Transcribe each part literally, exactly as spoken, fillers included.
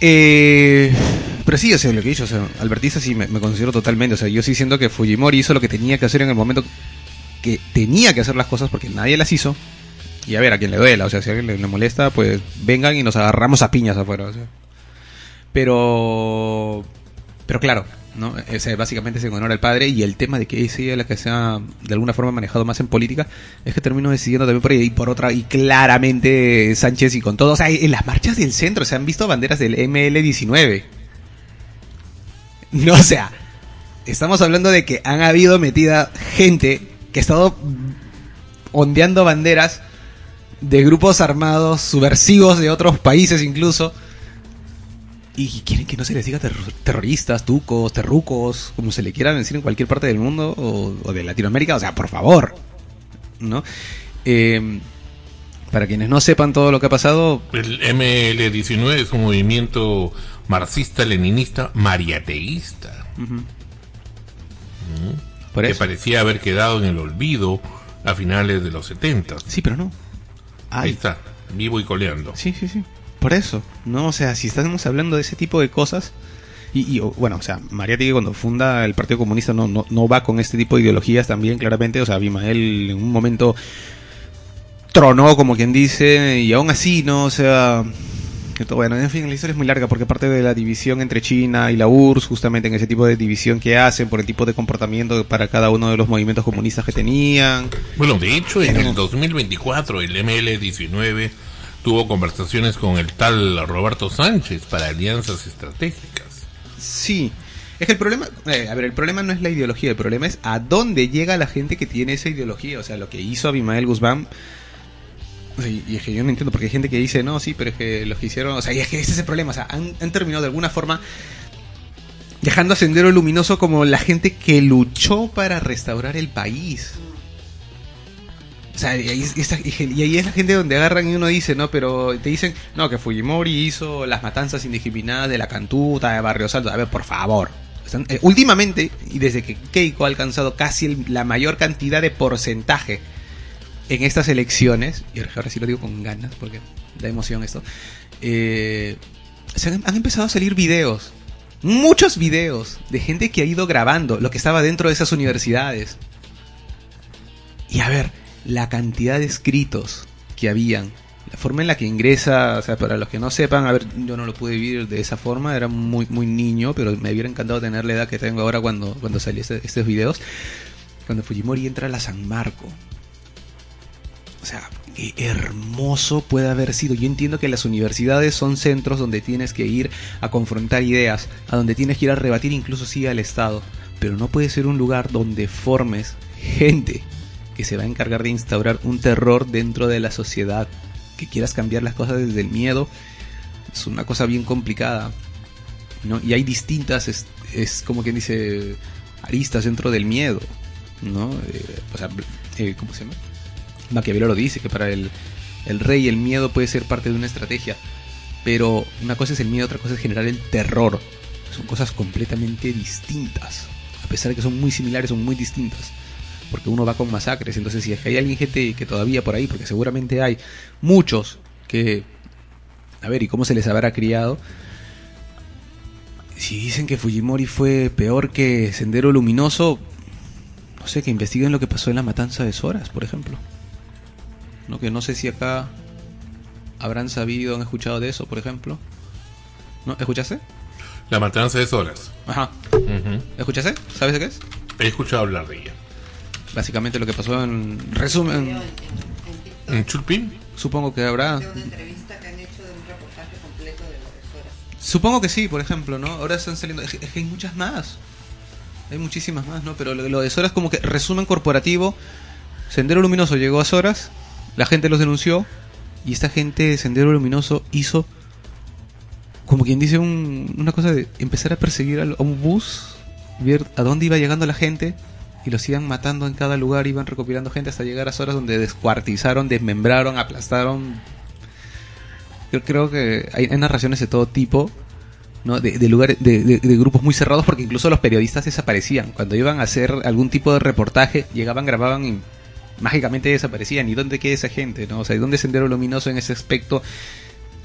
Eh, pero sí, o sea, lo que he dicho, o sea, albertista sí me, me considero totalmente, o sea, yo sí siento que Fujimori hizo lo que tenía que hacer en el momento que tenía que hacer las cosas porque nadie las hizo. Y a ver, a quien le duela, o sea, si a alguien le, le molesta, pues vengan y nos agarramos a piñas afuera, o sea. Pero, pero claro, ¿no? O sea, básicamente es en honor al padre, y el tema de que ella la que se ha de alguna forma manejado más en política es que terminó decidiendo también por ahí y por otra, y claramente Sánchez y con todo, o sea, en las marchas del centro se han visto banderas del eme ele diecinueve. No, o sea, estamos hablando de que han habido metida gente que ha estado ondeando banderas de grupos armados subversivos de otros países incluso, y quieren que no se les diga terror, terroristas, tucos, terrucos, como se le quiera decir en cualquier parte del mundo o, o de Latinoamérica, o sea, por favor, ¿no? Eh, para quienes no sepan todo lo que ha pasado, el eme ele diecinueve es un movimiento marxista-leninista mariateísta, uh-huh. ¿Mm? Por que eso. parecía haber quedado en el olvido a finales de los setenta. Sí, pero no. Ahí está, vivo y coleando. Sí, sí, sí. Por eso, ¿no? O sea, si estamos hablando de ese tipo de cosas, y, y bueno, o sea, Mariátegui cuando funda el Partido Comunista no, no, no va con este tipo de ideologías también, claramente. O sea, Abimael en un momento tronó, como quien dice, y aún así, ¿no? O sea, bueno, en fin, la historia es muy larga porque parte de la división entre China y la U R S S, justamente en ese tipo de división que hacen, por el tipo de comportamiento para cada uno de los movimientos comunistas que tenían. Bueno, de hecho, en el dos mil veinticuatro el eme ele diecinueve tuvo conversaciones con el tal Roberto Sánchez para alianzas estratégicas. Sí, es que el problema, eh, a ver, el problema no es la ideología, el problema es a dónde llega la gente que tiene esa ideología. O sea, lo que hizo Abimael Guzmán. Y, y es que yo no entiendo, porque hay gente que dice, no, sí, pero es que los que hicieron, o sea, y es que ese es el problema, o sea, han, han terminado de alguna forma dejando a Sendero Luminoso como la gente que luchó para restaurar el país. O sea, y ahí, esa, y ahí es la gente donde agarran y uno dice, no, pero te dicen, no, que Fujimori hizo las matanzas indiscriminadas de la Cantuta, de Barrio Salto. A ver, por favor. Están, eh, últimamente, y desde que Keiko ha alcanzado casi el, la mayor cantidad de porcentaje en estas elecciones, y ahora sí lo digo con ganas porque da emoción esto, eh, se han, han empezado a salir videos, muchos videos de gente que ha ido grabando lo que estaba dentro de esas universidades. Y a ver, la cantidad de escritos que habían, la forma en la que ingresa, o sea, para los que no sepan, a ver, yo no lo pude vivir de esa forma, era muy muy niño, pero me hubiera encantado tener la edad que tengo ahora cuando, cuando salí este, estos videos, cuando Fujimori entra a la San Marco. O sea, qué hermoso puede haber sido. Yo entiendo que las universidades son centros donde tienes que ir a confrontar ideas, a donde tienes que ir a rebatir incluso sí al Estado, pero no puede ser un lugar donde formes gente que se va a encargar de instaurar un terror dentro de la sociedad, que quieras cambiar las cosas desde el miedo. Es una cosa bien complicada, ¿no? Y hay distintas, es, es como quien dice, aristas dentro del miedo, ¿no? Eh, o sea, eh, ¿cómo se llama? Maquiavelo lo dice, que para el, el rey el miedo puede ser parte de una estrategia, pero una cosa es el miedo, otra cosa es generar el terror. Son cosas completamente distintas, a pesar de que son muy similares, son muy distintas, porque uno va con masacres. Entonces, si es que hay alguien, gente que todavía por ahí, porque seguramente hay muchos que, a ver, ¿y cómo se les habrá criado? Si dicen que Fujimori fue peor que Sendero Luminoso, no sé, que investiguen lo que pasó en la matanza de Soras, por ejemplo. No, que no sé si acá habrán sabido, han escuchado de eso, por ejemplo. ¿No? ¿Escuchaste? La matanza de Soras. Ajá. Uh-huh. ¿Escuchaste? ¿Sabes de qué es? He escuchado hablar de ella. Básicamente lo que pasó en resumen. ¿En Chulpín? Supongo que habrá. De una entrevista que han hecho de un reportaje completo de lo de Soras. Supongo que sí, por ejemplo, ¿no? Ahora están saliendo. Es que hay muchas más. Hay muchísimas más, ¿no? Pero lo, lo de Soras, como que resumen corporativo. Sendero Luminoso llegó a Soras, la gente los denunció, y esta gente de Sendero Luminoso hizo, como quien dice, un, una cosa de empezar a perseguir a, a un bus, ver a dónde iba llegando la gente, y los iban matando en cada lugar, iban recopilando gente hasta llegar a Soras, donde descuartizaron, desmembraron, aplastaron. Yo creo que hay, hay narraciones de todo tipo, ¿no? De, de lugares, de, de, de grupos muy cerrados, porque incluso los periodistas desaparecían. Cuando iban a hacer algún tipo de reportaje, llegaban, grababan y mágicamente desaparecían. ¿Y dónde queda esa gente, no? O sea, ¿dónde es Sendero Luminoso en ese aspecto?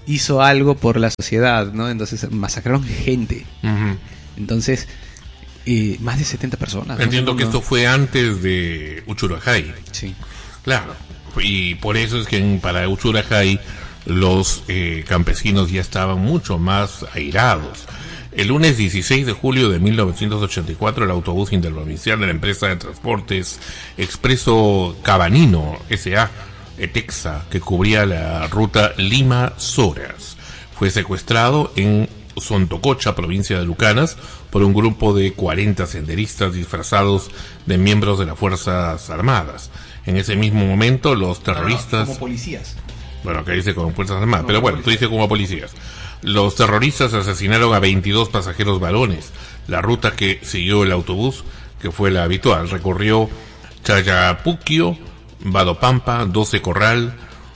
hizo algo por la sociedad, ¿no? Entonces masacraron gente. Uh-huh. Entonces, eh, más de setenta personas. Entiendo ¿no? que No. esto fue antes de Uchurajay. Sí. Claro. Y por eso es que en, para Uchurajay los eh, campesinos ya estaban mucho más airados. El lunes dieciséis de julio de mil novecientos ochenta y cuatro, el autobús interprovincial de la empresa de transportes Expreso Cabanino S A Etexa, que cubría la ruta Lima-Soras, fue secuestrado en Sontococha, provincia de Lucanas, por un grupo de cuarenta senderistas disfrazados de miembros de las Fuerzas Armadas. En ese mismo momento, los terroristas... Como policías. Bueno, acá dice como Fuerzas Armadas, No, pero bueno, policías. tú dices como policías. Los terroristas asesinaron a veintidós pasajeros varones. La ruta que siguió el autobús, que fue la habitual, recorrió Chayapuquio, Vadopampa, Doce Corral,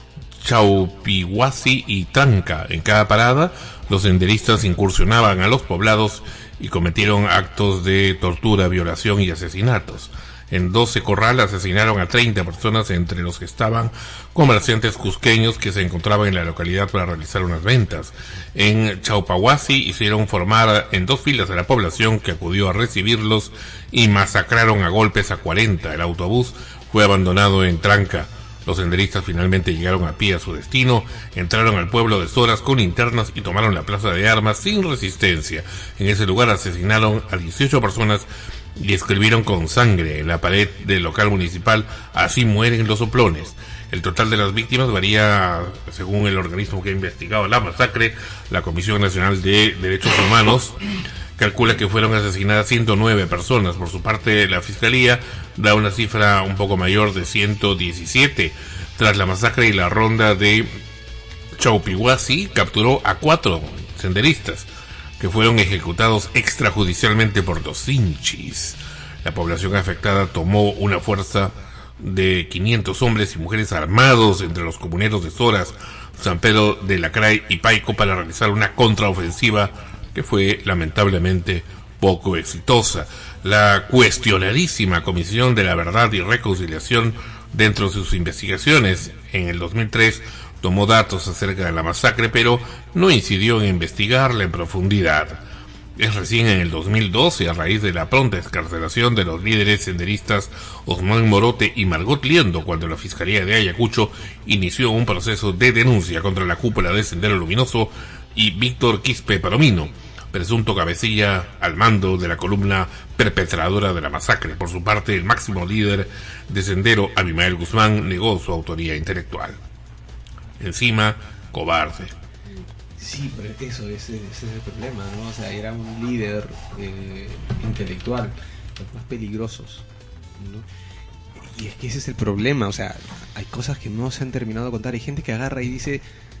Chaupihuasi y Tranca. En cada parada, los senderistas incursionaban a los poblados y cometieron actos de tortura, violación y asesinatos. En Doce Corral asesinaron a treinta personas, entre los que estaban comerciantes cusqueños que se encontraban en la localidad para realizar unas ventas. En Chaupahuasi hicieron formar en dos filas a la población que acudió a recibirlos y masacraron a golpes a cuarenta. El autobús fue abandonado en Tranca. Los senderistas finalmente llegaron a pie a su destino, entraron al pueblo de Soras con linternas y tomaron la plaza de armas sin resistencia. En ese lugar asesinaron a dieciocho personas y escribieron con sangre en la pared del local municipal: así mueren los soplones. El total de las víctimas varía según el organismo que ha investigado la masacre. La Comisión Nacional de Derechos Humanos calcula que fueron asesinadas ciento nueve personas. Por su parte, la Fiscalía da una cifra un poco mayor de ciento diecisiete. Tras la masacre y la ronda de Chaupihuasi, capturó a cuatro senderistas que fueron ejecutados extrajudicialmente por los hinchis. La población afectada tomó una fuerza de quinientos hombres y mujeres armados entre los comuneros de Soras, San Pedro de Lacray y Paico para realizar una contraofensiva que fue lamentablemente poco exitosa. La cuestionadísima Comisión de la Verdad y Reconciliación, dentro de sus investigaciones en el dos mil tres, tomó datos acerca de la masacre, pero no incidió en investigarla en profundidad. Es recién en el dos mil doce, a raíz de la pronta excarcelación de los líderes senderistas Osman Morote y Margot Liendo, cuando la Fiscalía de Ayacucho inició un proceso de denuncia contra la cúpula de Sendero Luminoso y Víctor Quispe Palomino, presunto cabecilla al mando de la columna perpetradora de la masacre. Por su parte, el máximo líder de Sendero, Abimael Guzmán, negó su autoría intelectual. Encima, cobarde. Sí, pero eso, ese, ese es el problema, ¿no? O sea, era un líder eh, intelectual, los más peligrosos, ¿no? Y es que ese es el problema, o sea, hay cosas que no se han terminado de contar. Hay gente que agarra y dice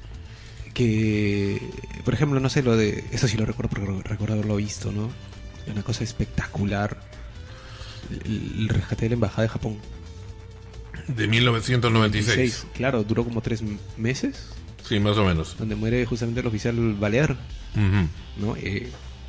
que, por ejemplo, no sé, lo de... Eso sí lo recuerdo porque recuerdo haberlo visto, ¿no? Una cosa espectacular. El, el rescate de la embajada de Japón. De mil novecientos noventa y seis. Claro, duró como tres meses. Sí, más o menos. Donde muere justamente el oficial Balear, Uh-huh. ¿no? Eh,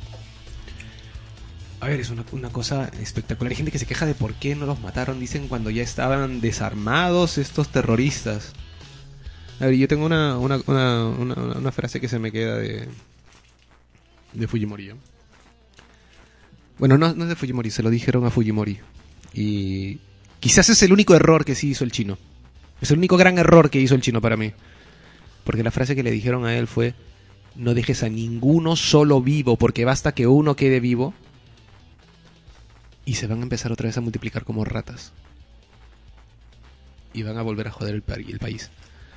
a ver, es una, una cosa espectacular. Hay gente que se queja de por qué no los mataron, dicen, cuando ya estaban desarmados estos terroristas. A ver, yo tengo una, una, una, una, una frase que se me queda de, de Fujimori, ¿no? Bueno, no, no es de Fujimori, se lo dijeron a Fujimori. Y quizás es el único error que sí hizo el chino. Es el único gran error que hizo el chino para mí. Porque la frase que le dijeron a él fue: no dejes a ninguno solo vivo, porque basta que uno quede vivo y se van a empezar otra vez a multiplicar como ratas. Y van a volver a joder el, pa- el país.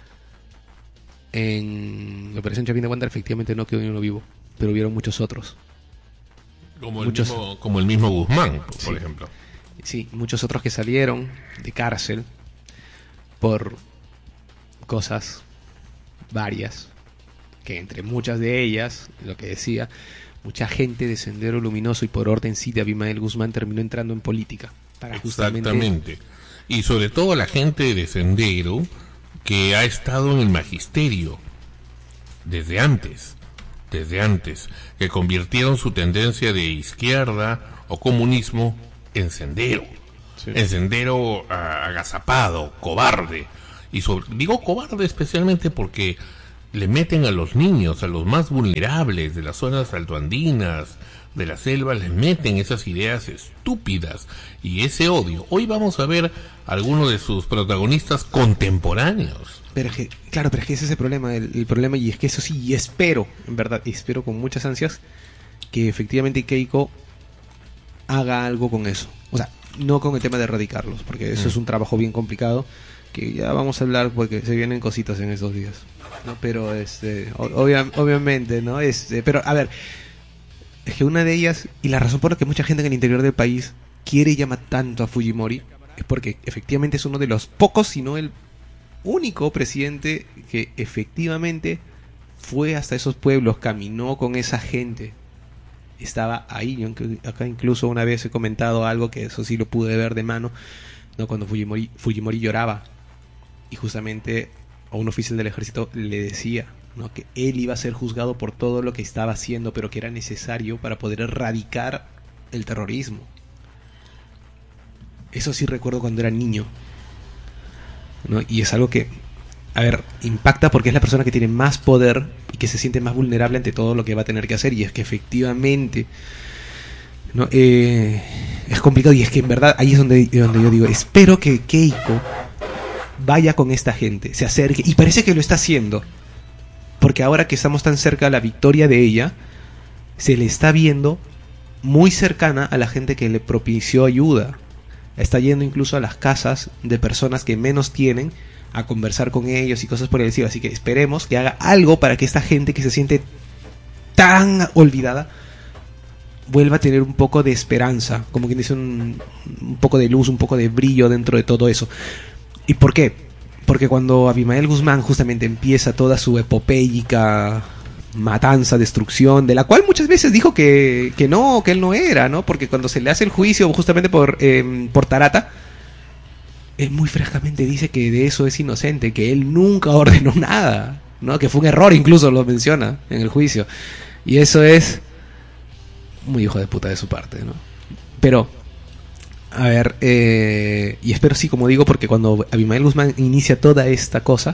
En la Operación Chapín de Wanda efectivamente no quedó ni uno vivo, pero hubieron muchos otros. Como el, Muchos- mismo, como el mismo Guzmán, por Sí. ejemplo. Sí, muchos otros que salieron de cárcel por cosas varias, que entre muchas de ellas, lo que decía, mucha gente de Sendero Luminoso y por orden sí de Abimael Guzmán terminó entrando en política para justamente... Exactamente. Y sobre todo la gente de Sendero que ha estado en el magisterio desde antes, desde antes, que convirtieron su tendencia de izquierda o comunismo en Sendero. Sí. En Sendero ah, agazapado, cobarde. Y sobre, digo cobarde especialmente porque le meten a los niños, a los más vulnerables de las zonas altoandinas, de la selva, les meten esas ideas estúpidas y ese odio. Hoy vamos a ver a algunos de sus protagonistas contemporáneos. Pero es que, claro, pero es que ese es el problema, el, el problema, y es que eso sí, y espero, en verdad, y espero con muchas ansias, que efectivamente Keiko haga algo con eso. O sea, no con el tema de erradicarlos, porque eso mm. es un trabajo bien complicado, que ya vamos a hablar porque se vienen cositas en estos días, ¿no? Pero, este, obvia, obviamente, ¿no? Este, pero, a ver, es que una de ellas, y la razón por la que mucha gente en el interior del país quiere y llama tanto a Fujimori, es porque efectivamente es uno de los pocos, si no el único presidente que efectivamente fue hasta esos pueblos, caminó con esa gente, estaba ahí. Yo acá incluso una vez he comentado algo que eso sí lo pude ver de mano, ¿no? Cuando Fujimori, Fujimori lloraba y justamente a un oficial del ejército le decía, ¿no?, que él iba a ser juzgado por todo lo que estaba haciendo, pero que era necesario para poder erradicar el terrorismo. Eso sí recuerdo cuando era niño, ¿no? Y es algo que, a ver, impacta porque es la persona que tiene más poder y que se siente más vulnerable ante todo lo que va a tener que hacer. Y es que efectivamente, ¿no? eh, es complicado, y es que en verdad ahí es donde, donde yo digo, espero que Keiko vaya con esta gente, se acerque, y parece que lo está haciendo, porque ahora que estamos tan cerca de la victoria de ella, se le está viendo muy cercana a la gente que le propició ayuda. Está yendo incluso a las casas de personas que menos tienen a conversar con ellos y cosas por el estilo. Así que esperemos que haga algo para que esta gente que se siente tan olvidada vuelva a tener un poco de esperanza, como quien dice, un, un poco de luz, un poco de brillo dentro de todo eso. ¿Y por qué? Porque cuando Abimael Guzmán justamente empieza toda su epopéyica matanza, destrucción, de la cual muchas veces dijo que, que no, que él no era, ¿no? Porque cuando se le hace el juicio justamente por, eh, por Tarata, él muy frescamente dice que de eso es inocente, que él nunca ordenó nada, ¿no? Que fue un error, incluso lo menciona en el juicio. Y eso es muy hijo de puta de su parte, ¿no? Pero, a ver, eh, y espero sí, como digo, porque cuando Abimael Guzmán inicia toda esta cosa,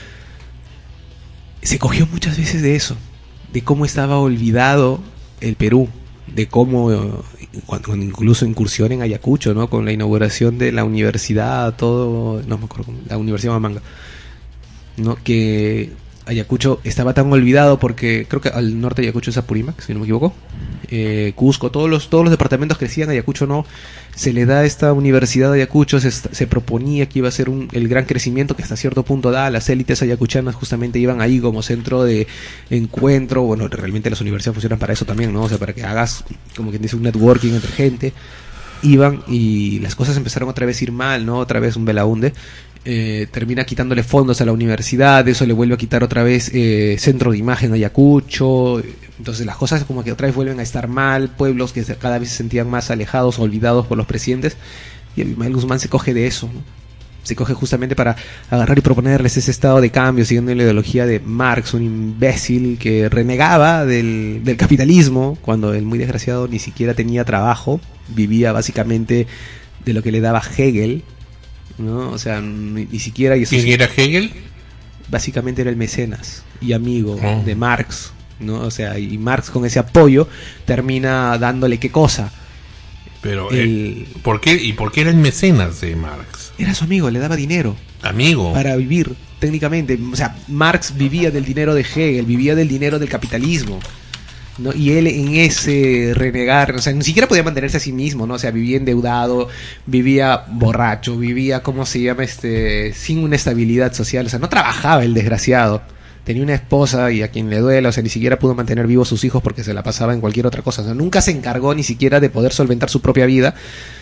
se cogió muchas veces de eso, de cómo estaba olvidado el Perú, de cómo cuando incluso incursión en Ayacucho, ¿no? Con la inauguración de la universidad, todo, no me acuerdo, la Universidad Mamanga, ¿no? Que Ayacucho estaba tan olvidado porque creo que al norte de Ayacucho es Apurímac, si no me equivoco, eh, Cusco, todos los todos los departamentos crecían, Ayacucho no. Se le da a esta universidad de Ayacucho, se, se proponía que iba a ser un, el gran crecimiento que hasta cierto punto da, las élites ayacuchanas justamente iban ahí como centro de encuentro. Bueno, realmente las universidades funcionan para eso también, ¿no? O sea, para que hagas, como quien dice, un networking entre gente. Iban y las cosas empezaron otra vez a ir mal, ¿no? Otra vez un velaunde. Eh, termina quitándole fondos a la universidad, eso le vuelve a quitar otra vez eh, centro de imagen a Ayacucho. Entonces las cosas como que otra vez vuelven a estar mal, pueblos que cada vez se sentían más alejados, olvidados por los presidentes, y Abimael Guzmán se coge de eso, ¿no? Se coge justamente para agarrar y proponerles ese estado de cambio, siguiendo la ideología de Marx, un imbécil que renegaba del, del capitalismo, cuando el muy desgraciado ni siquiera tenía trabajo, vivía básicamente de lo que le daba Hegel, ¿no? O sea, ni, ni siquiera... Y eso ¿Quién sí, era Hegel? básicamente era el mecenas y amigo oh. de Marx, ¿no? O sea, y Marx con ese apoyo termina dándole qué cosa. Pero, el... eh, ¿por qué? ¿Y por qué era el mecenas de Marx? Era su amigo, le daba dinero. Amigo. Para vivir, técnicamente. O sea, Marx vivía del dinero de Hegel, vivía del dinero del capitalismo, ¿no? Y él en ese renegar, o sea, ni siquiera podía mantenerse a sí mismo, ¿no? O sea, vivía endeudado, vivía borracho, vivía, ¿cómo se llama? este sin una estabilidad social, o sea, no trabajaba el desgraciado. Tenía una esposa y a quien le duele, o sea, ni siquiera pudo mantener vivos sus hijos porque se la pasaba en cualquier otra cosa. O sea, nunca se encargó ni siquiera de poder solventar su propia vida.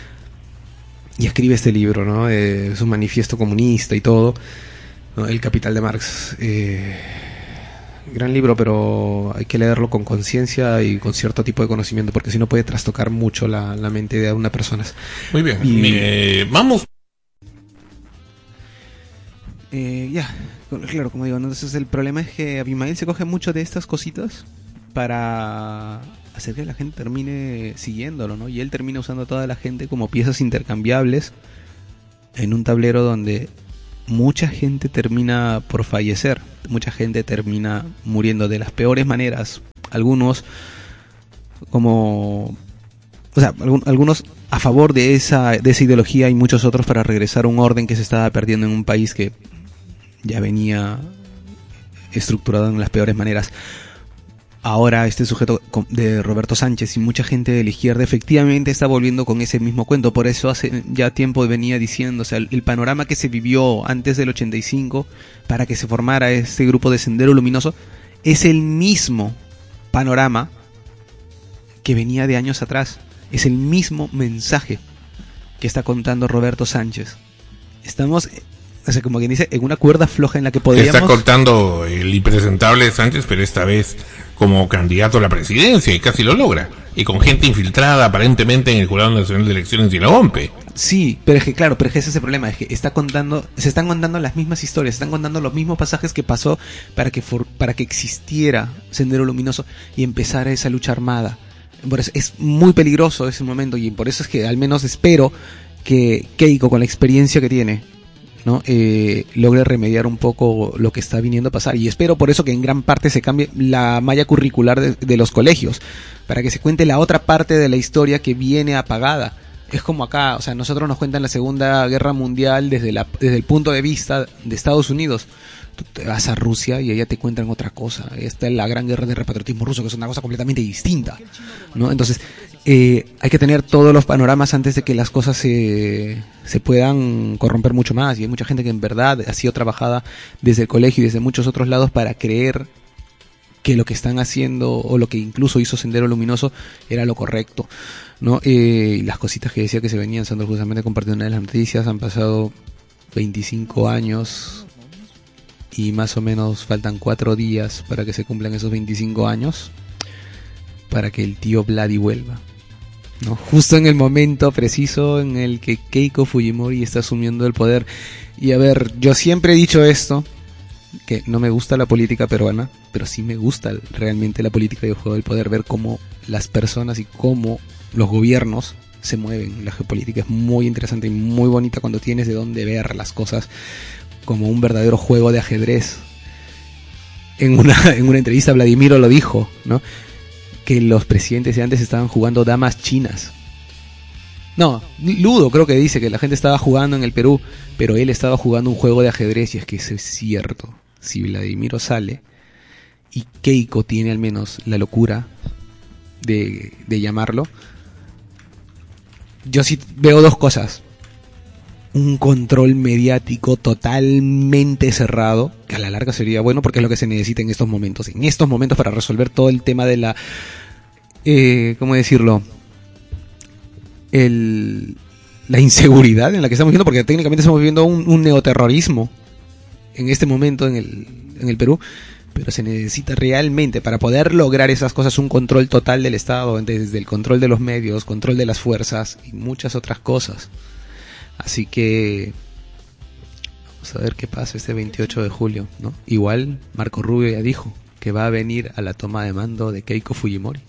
Y escribe este libro, ¿no? Eh, es un manifiesto comunista y todo, ¿no? El Capital de Marx. Eh, gran libro, pero hay que leerlo con conciencia y con cierto tipo de conocimiento, porque si no puede trastocar mucho la, la mente de una persona. Muy bien. Y, eh, vamos. Eh, ya, claro, como digo, entonces el problema es que Abimael se coge mucho de estas cositas para hacer que la gente termine siguiéndolo, ¿no? Y él termina usando a toda la gente como piezas intercambiables en un tablero donde mucha gente termina por fallecer. mucha gente termina muriendo de las peores maneras. Algunos como, o sea, algún, algunos a favor de esa de esa ideología y muchos otros para regresar a un orden que se estaba perdiendo en un país que ya venía estructurado en las peores maneras. Ahora este sujeto de Roberto Sánchez y mucha gente de la izquierda efectivamente está volviendo con ese mismo cuento. Por eso hace ya tiempo venía diciendo, o sea, el, el panorama que se vivió antes del ochenta y cinco para que se formara este grupo de Sendero Luminoso es el mismo panorama que venía de años atrás. Es el mismo mensaje que está contando Roberto Sánchez. Estamos, o sea, como quien dice, en una cuerda floja en la que podríamos... Está contando el impresentable Sánchez, pero esta vez como candidato a la presidencia, y casi lo logra. Y con gente infiltrada aparentemente en el Jurado Nacional de Elecciones y la O M P E. Sí, pero es que claro, pero es que ese es el problema, es que está contando, se están contando las mismas historias, se están contando los mismos pasajes que pasó para que for, para que existiera Sendero Luminoso y empezara esa lucha armada. Por eso es muy peligroso ese momento, y por eso es que al menos espero que Keiko, con la experiencia que tiene, ¿no? Eh, logre remediar un poco lo que está viniendo a pasar, y espero por eso que en gran parte se cambie la malla curricular de, de los colegios, para que se cuente la otra parte de la historia que viene apagada. Es como acá, o sea, nosotros nos cuentan la Segunda Guerra Mundial desde la desde el punto de vista de Estados Unidos. Tú te vas a Rusia y allá te cuentan otra cosa. Esta es la gran guerra de repatriotismo ruso, que es una cosa completamente distinta, ¿no? Entonces, eh, hay que tener todos los panoramas antes de que las cosas se, se puedan corromper mucho más. Y hay mucha gente que en verdad ha sido trabajada desde el colegio y desde muchos otros lados para creer que lo que están haciendo, o lo que incluso hizo Sendero Luminoso, era lo correcto, ¿no? Eh, las cositas que decía que se venían, Sandro justamente compartió una de las noticias. Han pasado veinticinco años y más o menos faltan cuatro días para que se cumplan esos veinticinco años, para que el tío Vladi vuelva, ¿no? Justo en el momento preciso en el que Keiko Fujimori está asumiendo el poder. Y a ver, yo siempre he dicho esto, que no me gusta la política peruana, pero sí me gusta realmente la política y el juego del poder, ver cómo las personas y cómo los gobiernos se mueven. La geopolítica es muy interesante y muy bonita cuando tienes de dónde ver las cosas, como un verdadero juego de ajedrez. En una, en una entrevista Vladimiro lo dijo, ¿no? Que los presidentes de antes estaban jugando damas chinas. No, Ludo creo que dice que la gente estaba jugando en el Perú, pero él estaba jugando un juego de ajedrez, y es que eso es cierto. Si Vladimiro sale y Keiko tiene al menos la locura de, de llamarlo, yo sí veo dos cosas. Un control mediático totalmente cerrado, que a la larga sería bueno porque es lo que se necesita en estos momentos. En estos momentos para resolver todo el tema de la... Eh, ¿Cómo decirlo? El, la inseguridad en la que estamos viviendo, porque técnicamente estamos viviendo un, un neoterrorismo en este momento en el, en el Perú, pero se necesita realmente para poder lograr esas cosas un control total del Estado, desde el control de los medios, control de las fuerzas y muchas otras cosas. Así que vamos a ver qué pasa este veintiocho de julio, ¿no? Igual Marco Rubio ya dijo que va a venir a la toma de mando de Keiko Fujimori.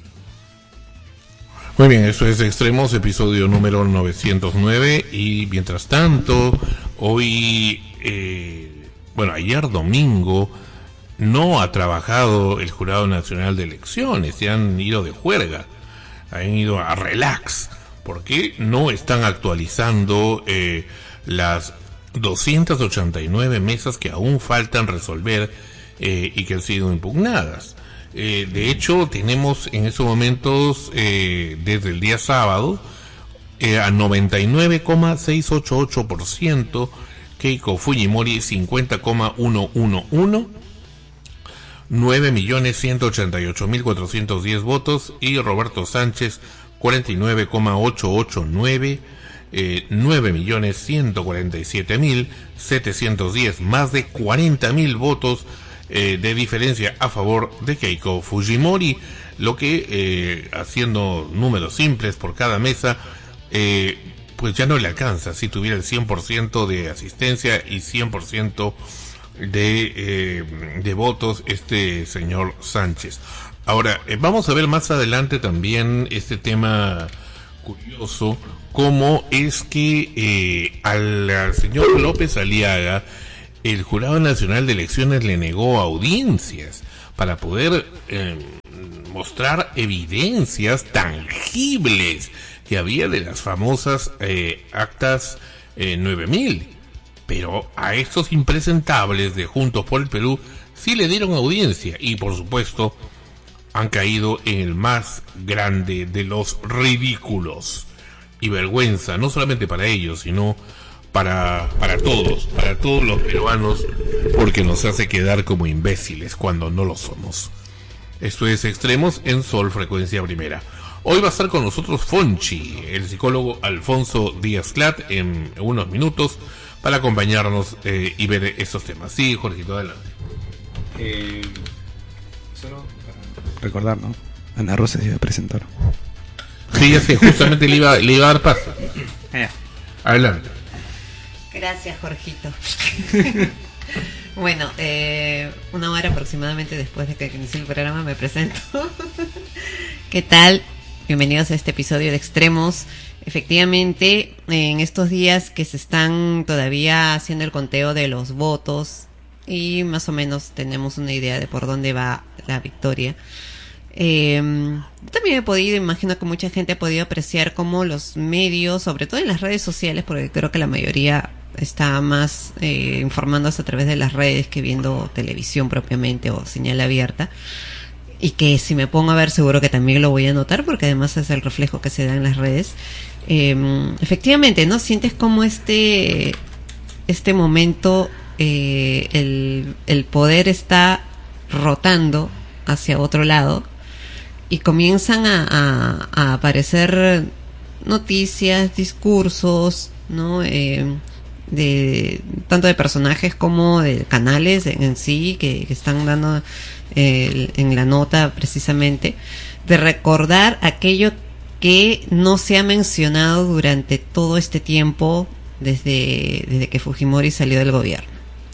Muy bien, eso es Extremos, episodio número novecientos nueve. Y mientras tanto, hoy, eh, bueno, ayer domingo, no ha trabajado el Jurado Nacional de Elecciones, se han ido de juerga, han ido a relax, porque no están actualizando eh, las doscientas ochenta y nueve mesas que aún faltan resolver eh, y que han sido impugnadas. Eh, de hecho, tenemos en estos momentos, eh, desde el día sábado, eh, a noventa y nueve coma seiscientos ochenta y ocho por ciento, Keiko Fujimori cincuenta coma ciento once, nueve millones ciento ochenta y ocho mil cuatrocientos diez votos, y Roberto Sánchez cuarenta y nueve coma ochocientos ochenta y nueve, eh, nueve millones ciento cuarenta y siete mil setecientos diez, más de cuarenta mil votos Eh, de diferencia a favor de Keiko Fujimori, lo que, eh, haciendo números simples por cada mesa, eh, pues ya no le alcanza si tuviera el cien por ciento de asistencia y cien por ciento de, eh, de votos este señor Sánchez. Ahora, eh, vamos a ver más adelante también este tema curioso, cómo es que eh, al, al señor López Aliaga el Jurado Nacional de Elecciones le negó audiencias para poder eh, mostrar evidencias tangibles que había de las famosas eh, actas eh, nueve mil. Pero a estos impresentables de Juntos por el Perú sí le dieron audiencia y, por supuesto, han caído en el más grande de los ridículos y vergüenza, no solamente para ellos, sino para, para todos, para todos los peruanos, porque nos hace quedar como imbéciles cuando no lo somos. Esto es Extremos en Sol Frecuencia Primera. Hoy va a estar con nosotros Fonchi, el psicólogo Alfonso Díaz Clat, en unos minutos, para acompañarnos eh, y ver estos temas. Sí, Jorgito, adelante. Eh, solo para recordar, ¿no? Ana Rosa se iba a presentar. Sí, ya sé, justamente le iba, le iba a dar paso. Adelante. Gracias, Jorgito. Bueno, eh, una hora aproximadamente después de que inicie el programa me presento. ¿Qué tal? Bienvenidos a este episodio de Extremos. Efectivamente, en estos días que se están todavía haciendo el conteo de los votos y más o menos tenemos una idea de por dónde va la victoria. Eh, también he podido, imagino que mucha gente ha podido apreciar cómo los medios, sobre todo en las redes sociales, porque creo que la mayoría está más eh, informándose a través de las redes que viendo televisión propiamente o señal abierta, y que si me pongo a ver seguro que también lo voy a notar porque además es el reflejo que se da en las redes. Eh, efectivamente, ¿no? Sientes como este este momento eh, el, el poder está rotando hacia otro lado y comienzan a, a, a aparecer noticias, discursos, ¿no? Eh, de tanto de personajes como de canales en, en sí que, que están dando eh, en la nota precisamente de recordar aquello que no se ha mencionado durante todo este tiempo desde, desde que Fujimori salió del gobierno.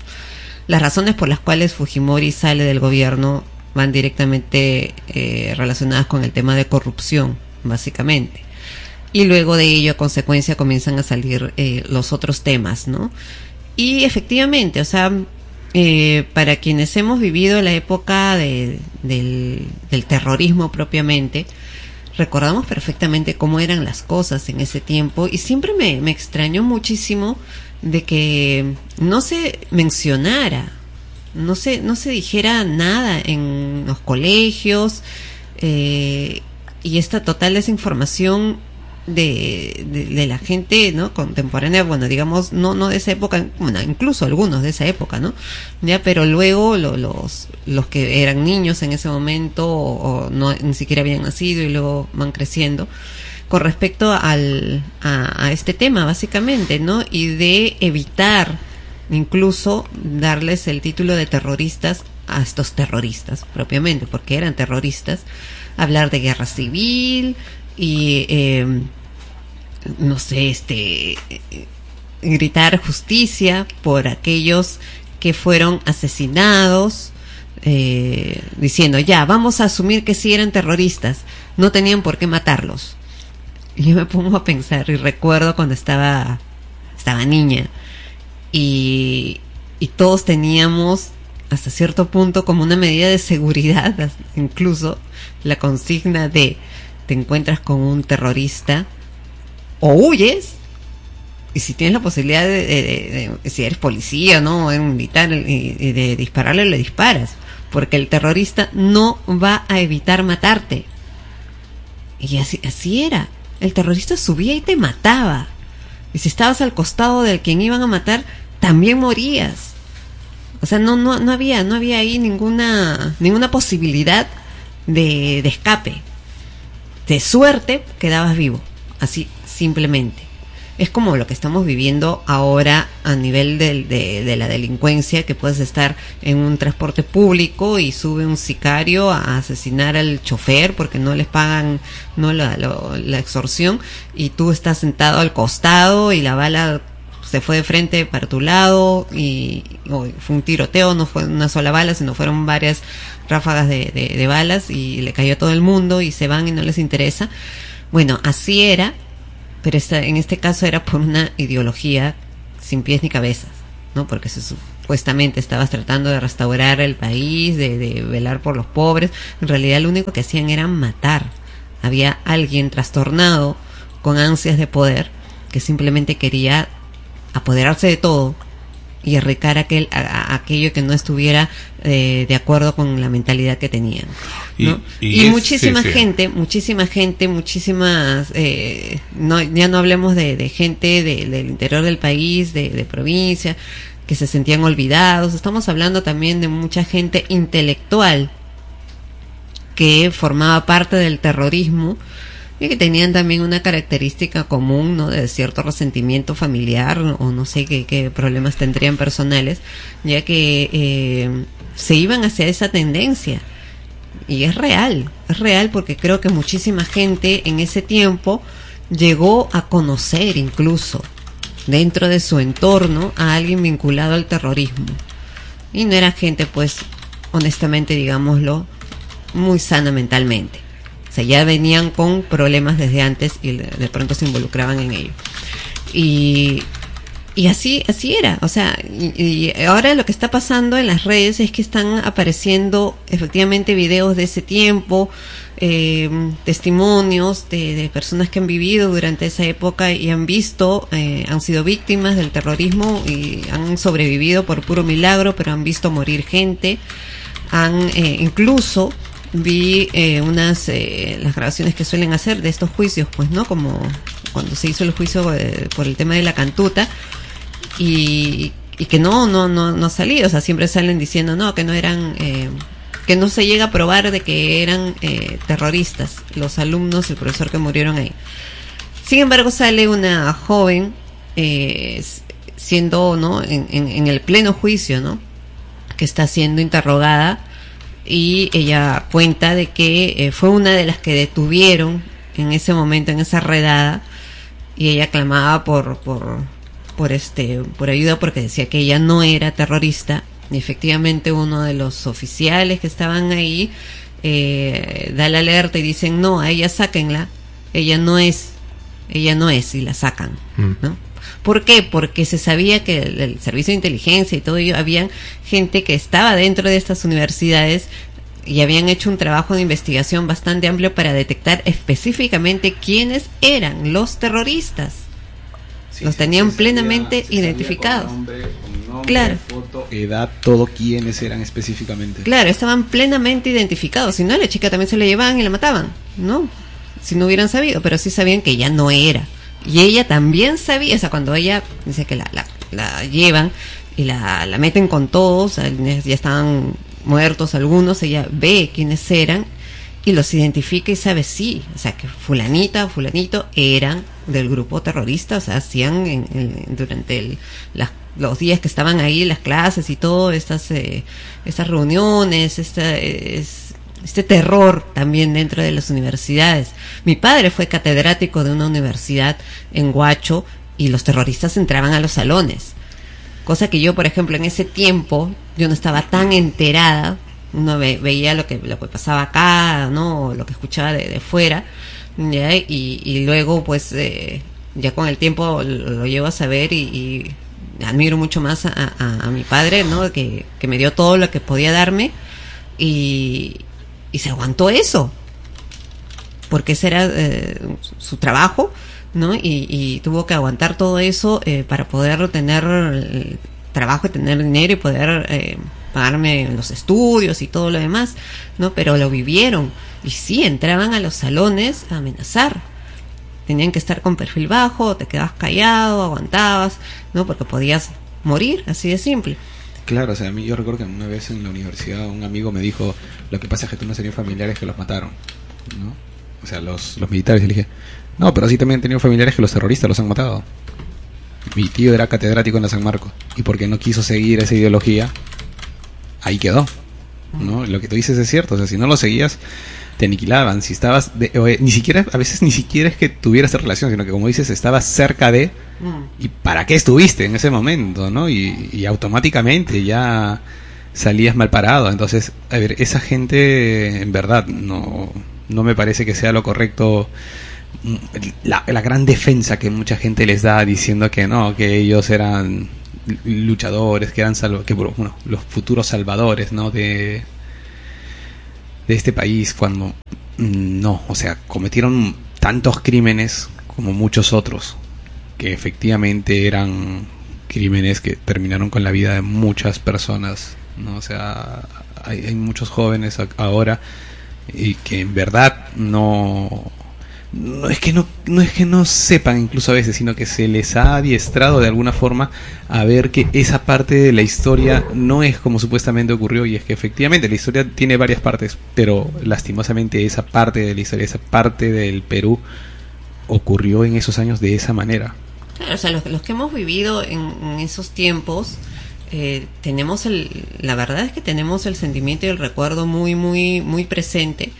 Las razones por las cuales Fujimori sale del gobierno van directamente eh, relacionadas con el tema de corrupción, básicamente. Y luego de ello, a consecuencia, comienzan a salir eh, los otros temas, ¿no? Y efectivamente, o sea, eh, para quienes hemos vivido la época de, del, del terrorismo propiamente, recordamos perfectamente cómo eran las cosas en ese tiempo y siempre me, me extrañó muchísimo de que no se mencionara, no se, no se dijera nada en los colegios eh, y esta total desinformación de, de, de la gente, ¿no? Contemporánea, bueno, digamos, no no de esa época, bueno, incluso algunos de esa época, ¿no? Ya, pero luego lo, los los que eran niños en ese momento o, o no ni siquiera habían nacido y luego van creciendo con respecto al a, a este tema básicamente, ¿no? Y de evitar incluso darles el título de terroristas a estos terroristas propiamente, porque eran terroristas, hablar de guerra civil y eh, no sé, este gritar justicia por aquellos que fueron asesinados, eh, diciendo ya, vamos a asumir que sí eran terroristas, no tenían por qué matarlos. Y yo me pongo a pensar y recuerdo cuando estaba estaba niña y, y todos teníamos hasta cierto punto como una medida de seguridad, incluso la consigna de te encuentras con un terrorista o huyes, y si tienes la posibilidad de, de, de, de si eres policía, ¿no? O eres militar, y, y de dispararle, le disparas, porque el terrorista no va a evitar matarte. Y así, así era, el terrorista subía y te mataba, y si estabas al costado del quien iban a matar, también morías. O sea, no, no, no había, no había ahí ninguna, ninguna posibilidad de, de escape. De suerte quedabas vivo, así simplemente. Es como lo que estamos viviendo ahora a nivel de, de, de la delincuencia, que puedes estar en un transporte público y sube un sicario a asesinar al chofer porque no les pagan no la, lo, la extorsión, y tú estás sentado al costado y la bala se fue de frente para tu lado y oh, fue un tiroteo, no fue una sola bala, sino fueron varias ráfagas de, de, de balas y le cayó a todo el mundo y se van y no les interesa. Bueno, así era, pero esta, en este caso era por una ideología sin pies ni cabezas, ¿no? Porque se, supuestamente estabas tratando de restaurar el país, de, de velar por los pobres, en realidad lo único que hacían era matar. Había alguien trastornado con ansias de poder que simplemente quería apoderarse de todo y erradicar aquel, a, a aquello que no estuviera eh, de acuerdo con la mentalidad que tenían, ¿no? Y, y, y es, muchísima sí, gente, sí. muchísima gente, muchísimas, eh, no, ya no hablemos de, de gente de, del interior del país, de, de provincia, que se sentían olvidados. Estamos hablando también de mucha gente intelectual que formaba parte del terrorismo y que tenían también una característica común, ¿no? De cierto resentimiento familiar o no sé qué, qué problemas tendrían personales, ya que eh, se iban hacia esa tendencia. Y es real, es real porque creo que muchísima gente en ese tiempo llegó a conocer incluso dentro de su entorno a alguien vinculado al terrorismo. Y no era gente, pues, honestamente, digámoslo, muy sana mentalmente. O sea, ya venían con problemas desde antes y de pronto se involucraban en ello. Y, y así, así era. O sea, y, y ahora lo que está pasando en las redes es que están apareciendo efectivamente videos de ese tiempo, eh, testimonios de, de personas que han vivido durante esa época y han visto, eh, han sido víctimas del terrorismo y han sobrevivido por puro milagro, pero han visto morir gente. Han eh, incluso vi eh, unas eh, las grabaciones que suelen hacer de estos juicios, pues, ¿no? Como cuando se hizo el juicio eh, por el tema de la cantuta y, y que no no no no ha salido, o sea, siempre salen diciendo no, que no eran eh, que no se llega a probar de que eran eh, terroristas los alumnos, el profesor que murieron ahí. Sin embargo, sale una joven eh, siendo, ¿no? En, en, en el pleno juicio, ¿no? Que está siendo interrogada. Y ella cuenta de que eh, fue una de las que detuvieron en ese momento, en esa redada, y ella clamaba por por por este por ayuda porque decía que ella no era terrorista. Y efectivamente uno de los oficiales que estaban ahí eh, da la alerta y dicen no, a ella sáquenla, ella no es, ella no es, y la sacan, mm. ¿no? ¿Por qué? Porque se sabía que el, el servicio de inteligencia y todo ello, habían gente que estaba dentro de estas universidades y habían hecho un trabajo de investigación bastante amplio para detectar específicamente quiénes eran los terroristas. Sí, los tenían se plenamente sabía, identificados. Con nombre, con nombre, claro. Foto, edad, todo quiénes eran específicamente. Claro, estaban plenamente identificados. Si no, a la chica también se la llevaban y la mataban, ¿no? Si no hubieran sabido, pero sí sabían que ella no era. Y ella también sabía, o sea, cuando ella dice que la, la, la llevan y la, la meten con todos, ya estaban muertos algunos, ella ve quiénes eran y los identifica y sabe sí, o sea, que fulanita o fulanito eran del grupo terrorista, o sea, hacían en, en, durante el, las, los días que estaban ahí, las clases y todo, estas, eh, estas reuniones, esta, es, este terror también dentro de las universidades. Mi padre fue catedrático de una universidad en Huacho y los terroristas entraban a los salones, cosa que yo, por ejemplo, en ese tiempo yo no estaba tan enterada. Uno ve, veía lo que lo que pasaba acá, no, o lo que escuchaba de, de fuera, ¿ya? Y, y luego pues eh, ya con el tiempo lo, lo llevo a saber y, y admiro mucho más a, a, a mi padre, ¿no? Que, que me dio todo lo que podía darme y y se aguantó eso porque ese era eh, su trabajo, ¿no? Y, y tuvo que aguantar todo eso eh, para poder tener el trabajo y tener dinero y poder eh, pagarme los estudios y todo lo demás, ¿no? Pero lo vivieron y sí, entraban a los salones a amenazar. Tenían que estar con perfil bajo, te quedabas callado, aguantabas, ¿no? Porque podías morir, así de simple. Claro, o sea, a mí yo recuerdo que una vez en la universidad un amigo me dijo, lo que pasa es que tú no tenías familiares que los mataron, ¿no? O sea, los, los militares. Y le dije, no, pero sí también he tenido familiares que los terroristas los han matado. Mi tío era catedrático en la San Marcos y porque no quiso seguir esa ideología, ahí quedó, ¿no? Lo que tú dices es cierto, o sea, si no lo seguías, te aniquilaban. Si estabas, de, o, eh, ni siquiera, a veces ni siquiera es que tuvieras esa relación, sino que como dices, estabas cerca de, ¿y para qué estuviste en ese momento, no? Y, y automáticamente ya salías mal parado. Entonces, a ver, esa gente, en verdad, no, no me parece que sea lo correcto. La, la gran defensa que mucha gente les da diciendo que no, que ellos eran luchadores, que eran salvo, que bueno, los futuros salvadores, ¿no? De de este país, cuando no, o sea, cometieron tantos crímenes como muchos otros, que efectivamente eran crímenes que terminaron con la vida de muchas personas, ¿no? O sea, hay, hay muchos jóvenes ahora y que en verdad no no es que no no es que no sepan incluso a veces, sino que se les ha adiestrado de alguna forma a ver que esa parte de la historia no es como supuestamente ocurrió, y es que efectivamente la historia tiene varias partes, pero lastimosamente esa parte de la historia, esa parte del Perú ocurrió en esos años de esa manera. Claro, o sea, los, los que hemos vivido en, en esos tiempos, eh, tenemos el, la verdad es que tenemos el sentimiento y el recuerdo muy, muy, muy presente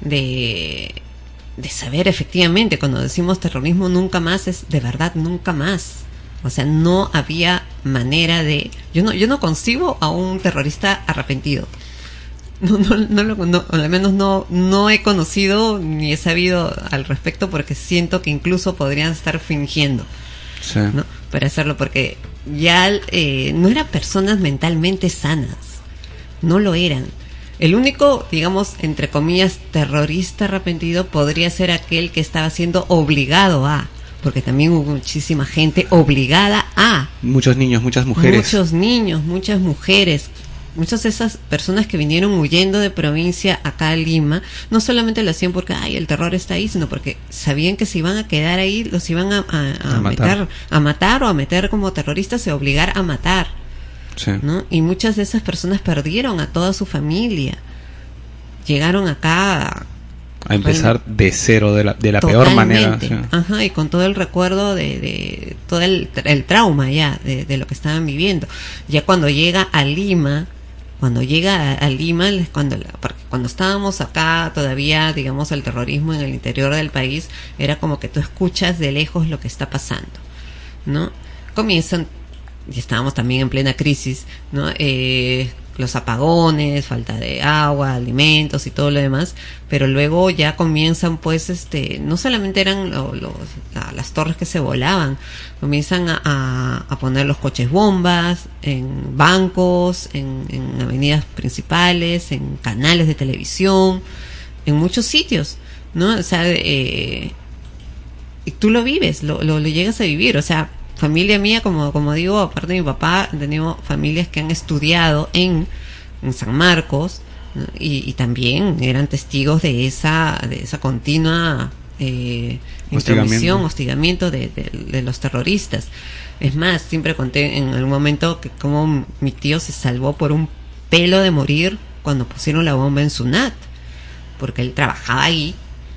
de, de saber efectivamente, cuando decimos terrorismo nunca más, es de verdad nunca más. O sea, no había manera de, yo no, yo no concibo a un terrorista arrepentido. No, no, no, lo, no, al menos no, no he conocido ni he sabido al respecto, porque siento que incluso podrían estar fingiendo, sí, ¿no? Para hacerlo, porque ya eh, no eran personas mentalmente sanas, no lo eran. El único, digamos, entre comillas, terrorista arrepentido podría ser aquel que estaba siendo obligado a, porque también hubo muchísima gente obligada a. Muchos niños, muchas mujeres. Muchos niños, muchas mujeres. Muchas de esas personas que vinieron huyendo de provincia acá a Lima, no solamente lo hacían porque ay, el terror está ahí, sino porque sabían que si iban a quedar ahí, los iban a, a, a, a matar. meter, a matar o a meter como terroristas, y obligar a matar. Sí. ¿No? Y muchas de esas personas perdieron a toda su familia. Llegaron acá a, a empezar bueno, de cero, de la, de la peor manera. Sí. Ajá, y con todo el recuerdo de, de todo el, el trauma ya de, de lo que estaban viviendo. Ya cuando llega a Lima, cuando llega a, a Lima, cuando, porque cuando estábamos acá todavía, digamos, el terrorismo en el interior del país era como que tú escuchas de lejos lo que está pasando, ¿no? Comienzan, y estábamos también en plena crisis, ¿no? Eh, los apagones, falta de agua, alimentos y todo lo demás, pero luego ya comienzan, pues, este, no solamente eran lo, los, la, las torres que se volaban, comienzan a, a, a poner los coches bombas en bancos, en, en avenidas principales, en canales de televisión, en muchos sitios, ¿no? O sea, eh, y tú lo vives, lo, lo, lo llegas a vivir, o sea, familia mía, como como digo, aparte de mi papá, he tenido familias que han estudiado en, en San Marcos, ¿no? y, y también eran testigos de esa de esa continua eh, intromisión, hostigamiento de, de, de los terroristas. Es más, siempre conté en algún momento que como mi tío se salvó por un pelo de morir cuando pusieron la bomba en Sunat, porque él trabajaba ahí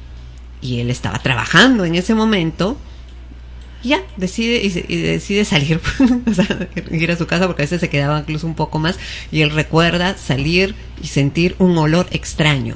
y él estaba trabajando en ese momento. Ya, decide y, se, y decide salir, o sea, ir a su casa, porque a veces se quedaba incluso un poco más, y él recuerda salir y sentir un olor extraño.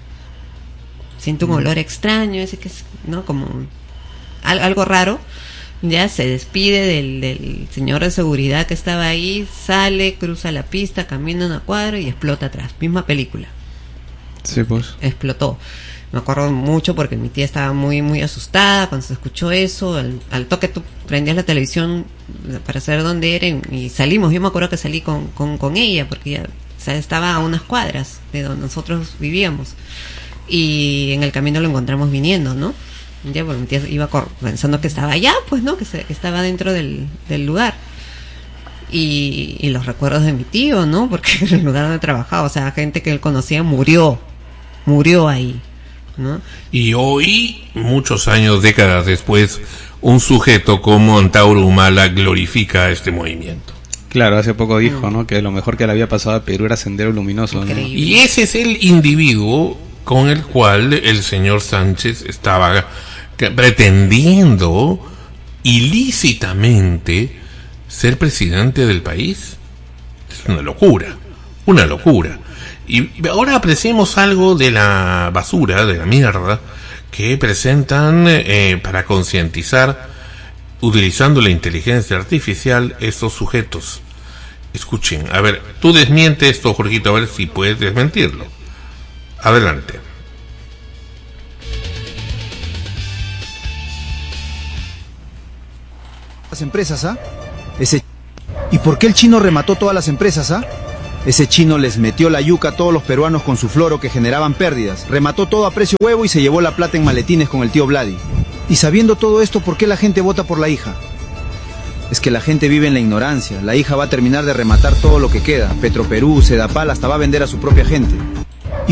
Siente un mm. olor extraño, ese que es, ¿no? Como al, algo raro. Ya se despide del, del señor de seguridad que estaba ahí, sale, cruza la pista, camina una cuadra y explota atrás. Misma película. Sí, pues. Explotó. Me acuerdo mucho porque mi tía estaba muy muy asustada cuando se escuchó eso. Al, al toque tú prendías la televisión para saber dónde era y salimos. Yo me acuerdo que salí con, con, con ella porque ella, o sea, estaba a unas cuadras de donde nosotros vivíamos. Y en el camino lo encontramos viniendo, ¿no? Ya, porque mi tía iba cor- pensando que estaba allá, pues, ¿no? Que, se, que estaba dentro del, del lugar. Y, y los recuerdos de mi tío, ¿no? Porque en el lugar donde trabajaba, o sea, gente que él conocía murió. Murió ahí, ¿no? Y hoy, muchos años, décadas después, un sujeto como Antauro Humala glorifica este movimiento. Claro, hace poco dijo, ¿no? Que lo mejor que le había pasado a Perú era Sendero Luminoso, ¿no? Y ese es el individuo con el cual el señor Sánchez estaba pretendiendo ilícitamente ser presidente del país. Es una locura, una locura. Y ahora apreciemos algo de la basura, de la mierda, que presentan eh, para concientizar, utilizando la inteligencia artificial, estos sujetos. Escuchen, a ver, tú desmiente esto, Jorgito, a ver si puedes desmentirlo. Adelante. Las empresas, ¿ah? ¿eh? Ese ¿Y por qué el chino remató todas las empresas, ah? Ese chino les metió la yuca a todos los peruanos con su floro que generaban pérdidas. Remató todo a precio huevo y se llevó la plata en maletines con el tío Vladi. Y sabiendo todo esto, ¿por qué la gente vota por la hija? Es que la gente vive en la ignorancia. La hija va a terminar de rematar todo lo que queda. Petroperú, Sedapal, hasta va a vender a su propia gente. Y...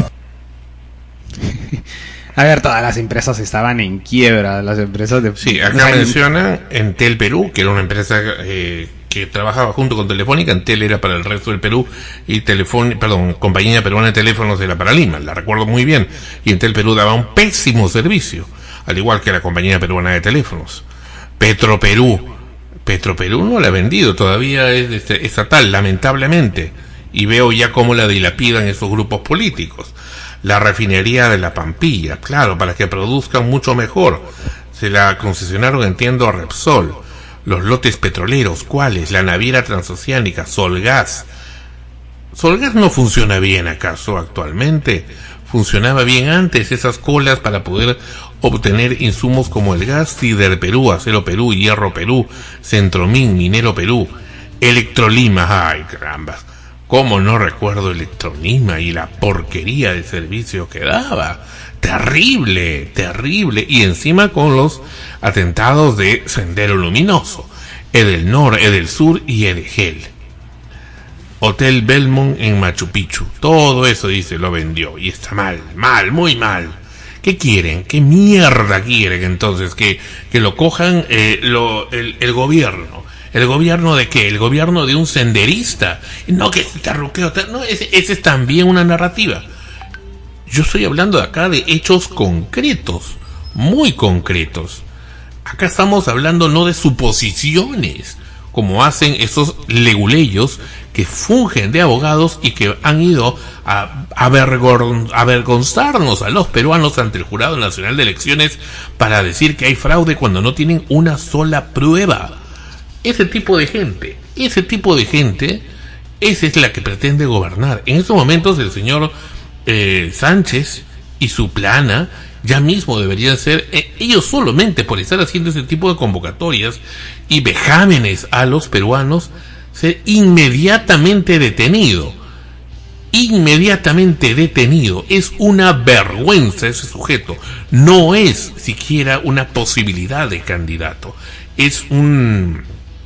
A ver, todas las empresas estaban en quiebra, las empresas de... Sí, acá menciona Entel Perú, que era una empresa eh, que trabajaba junto con Telefónica. Entel era para el resto del Perú y Telefón, perdón, Compañía Peruana de Teléfonos era para Lima, la recuerdo muy bien. Y Entel Perú daba un pésimo servicio, al igual que la Compañía Peruana de Teléfonos. Petroperú, Petroperú no la ha vendido, todavía es este, estatal, lamentablemente. Y veo ya cómo la dilapidan esos grupos políticos. La refinería de la Pampilla, claro, para que produzcan mucho mejor. Se la concesionaron, entiendo, a Repsol. Los lotes petroleros, ¿cuáles? La naviera transoceánica, Solgas. ¿Solgas no funciona bien acaso actualmente? Funcionaba bien antes, esas colas para poder obtener insumos como el gas, Cider Perú, Acero Perú, Hierro Perú, Centromin, Minero Perú, Electrolima, ay carambas. ¿Cómo no recuerdo Electronima y la porquería de servicio que daba? Terrible, terrible. Y encima con los atentados de Sendero Luminoso, Edelnor, Edelsur y Edegel. Hotel Belmont en Machu Picchu. Todo eso, dice, lo vendió. Y está mal, mal, muy mal. ¿Qué quieren? ¿Qué mierda quieren entonces? Que, que lo cojan eh, lo, el, el gobierno. ¿El gobierno de qué? El gobierno de un senderista. No, que este tarruqueo, no, ese, ese es también una narrativa. Yo estoy hablando acá de hechos concretos, muy concretos. Acá estamos hablando no de suposiciones, como hacen esos leguleyos que fungen de abogados y que han ido a avergon- avergonzarnos a los peruanos ante el Jurado Nacional de Elecciones para decir que hay fraude cuando no tienen una sola prueba. Ese tipo de gente, ese tipo de gente, esa es la que pretende gobernar. En estos momentos el señor eh, Sánchez y su plana ya mismo deberían ser, eh, ellos solamente por estar haciendo ese tipo de convocatorias y vejámenes a los peruanos, ser inmediatamente detenido. Inmediatamente detenido. Es una vergüenza ese sujeto. No es siquiera una posibilidad de candidato. Es un...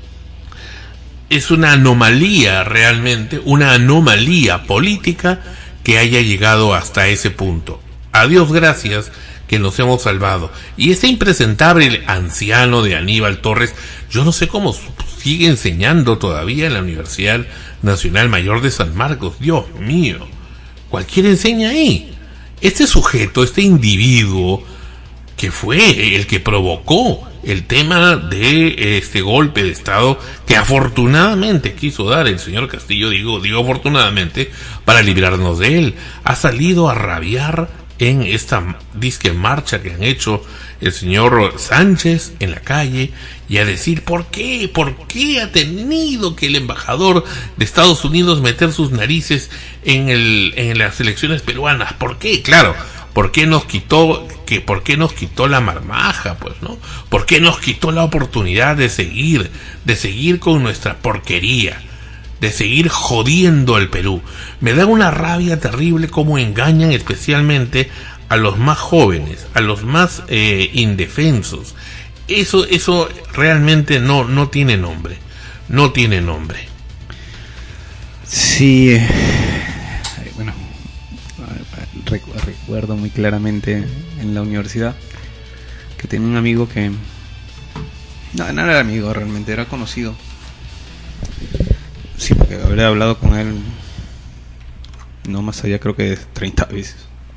Es una anomalía realmente, una anomalía política que haya llegado hasta ese punto. A Dios gracias que nos hemos salvado. Y ese impresentable anciano de Aníbal Torres, yo no sé cómo sigue enseñando todavía en la Universidad Nacional Mayor de San Marcos. Dios mío, cualquiera enseña ahí. Este sujeto, este individuo que fue el que provocó el tema de este golpe de Estado que afortunadamente quiso dar el señor Castillo, digo, digo afortunadamente, para librarnos de él, ha salido a rabiar en esta disque marcha que han hecho el señor Sánchez en la calle y a decir ¿por qué? ¿Por qué ha tenido que el embajador de Estados Unidos meter sus narices en el en las elecciones peruanas? ¿Por qué? Claro, ¿por qué nos quitó que por qué nos quitó la marmaja, pues, no? ¿Por qué nos quitó la oportunidad de seguir, de seguir con nuestra porquería, de seguir jodiendo al Perú? Me da una rabia terrible cómo engañan especialmente a los más jóvenes, a los más eh, indefensos. Eso eso realmente no no tiene nombre, no tiene nombre. Sí, eh, bueno, recuerdo muy claramente en la universidad que tenía un amigo que no, no era amigo realmente, era conocido. Sí, porque habré hablado con él no más allá, creo que treinta veces.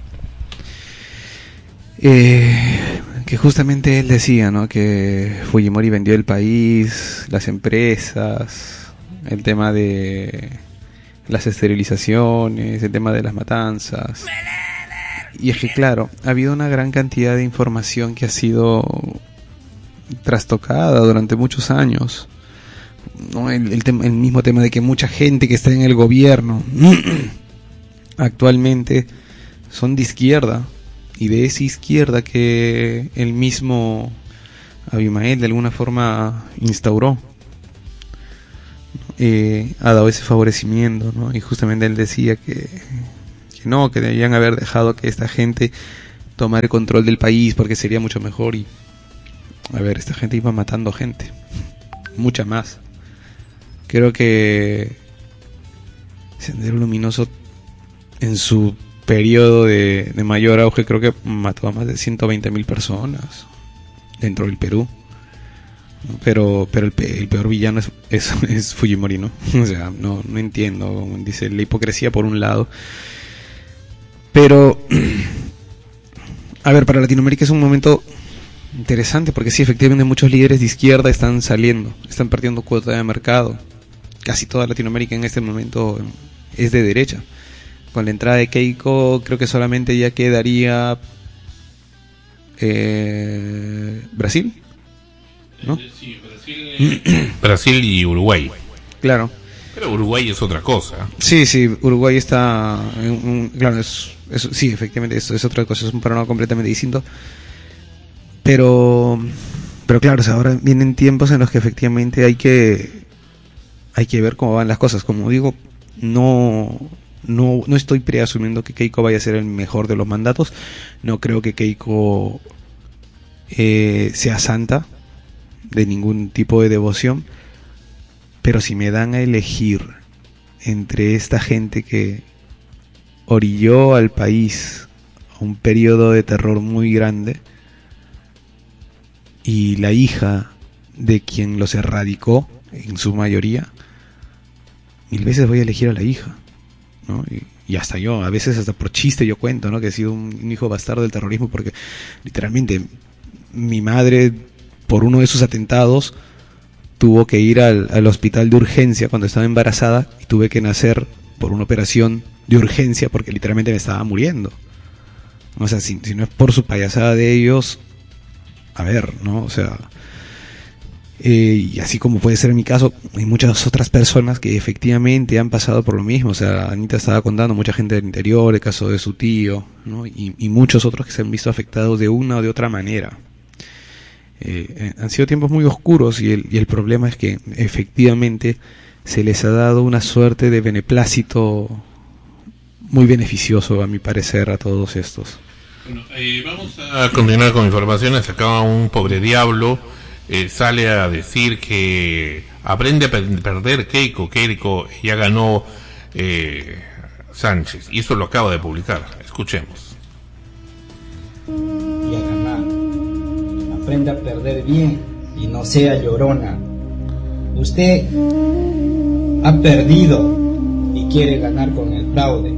Eh, que justamente él decía, ¿no? Que Fujimori vendió el país, las empresas, el tema de las esterilizaciones, el tema de las matanzas. Y es que claro, ha habido una gran cantidad de información que ha sido trastocada durante muchos años, ¿no? El, el, tema, el mismo tema de que mucha gente que está en el gobierno actualmente son de izquierda, y de esa izquierda que el mismo Abimael de alguna forma instauró. eh, ha dado ese favorecimiento, ¿no? Y justamente él decía que, que no, que debían haber dejado que esta gente tomara el control del país porque sería mucho mejor. Y a ver, esta gente iba matando gente, mucha más. Creo que Sendero Luminoso en su periodo de, de mayor auge creo que mató a más de ciento veinte mil personas dentro del Perú. Pero pero el, pe- el peor villano es, es, es Fujimori, ¿no? O sea, no, no entiendo, dice, la hipocresía por un lado. Pero, a ver, para Latinoamérica es un momento interesante porque sí, efectivamente muchos líderes de izquierda están saliendo, están perdiendo cuota de mercado. Casi toda Latinoamérica en este momento es de derecha. Con la entrada de Keiko creo que solamente ya quedaría eh, Brasil, ¿no? Sí, Brasil, Brasil y Uruguay. Claro. Pero Uruguay es otra cosa. Sí, sí, Uruguay está... En un, claro, es, es, sí, efectivamente, es, es otra cosa, es un panorama completamente distinto. Pero, pero claro, o sea, ahora vienen tiempos en los que efectivamente hay que, hay que ver cómo van las cosas. Como digo, no, no, no estoy preasumiendo que Keiko vaya a ser el mejor de los mandatos. No creo que Keiko eh, sea santa de ningún tipo de devoción. Pero si me dan a elegir entre esta gente que orilló al país a un periodo de terror muy grande y la hija de quien los erradicó en su mayoría, mil veces voy a elegir a la hija, ¿no? Y, y hasta yo, a veces hasta por chiste yo cuento, ¿no? Que he sido un, un hijo bastardo del terrorismo porque literalmente mi madre, por uno de esos atentados, tuvo que ir al, al hospital de urgencia cuando estaba embarazada y tuve que nacer por una operación de urgencia porque literalmente me estaba muriendo. O sea, si, si no es por su payasada de ellos, a ver, ¿no? O sea, eh, y así como puede ser en mi caso, hay muchas otras personas que efectivamente han pasado por lo mismo. O sea, Anita estaba contando, mucha gente del interior, el caso de su tío, ¿no? Y, y muchos otros que se han visto afectados de una o de otra manera. Eh, han sido tiempos muy oscuros y el, y el problema es que efectivamente se les ha dado una suerte de beneplácito muy beneficioso, a mi parecer, a todos estos. Bueno, eh, vamos a continuar con informaciones. Acá un pobre diablo eh, sale a decir que aprende a per- perder Keiko, Keiko ya ganó eh, Sánchez, y eso lo acaba de publicar. Escuchemos. Y a ganar. Aprenda a perder bien y no sea llorona. Usted ha perdido y quiere ganar con el fraude.